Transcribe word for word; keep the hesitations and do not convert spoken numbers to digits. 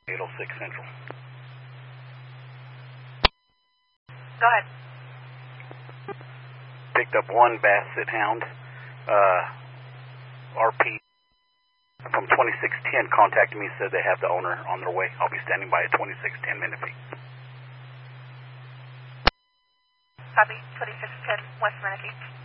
eight oh six Central. Go ahead. Picked up one Basset Hound, uh, R P from twenty-six ten contacted me, said they have the owner on their way. I'll be standing by at twenty-six ten Menifee. Copy, twenty-six ten West Menifee.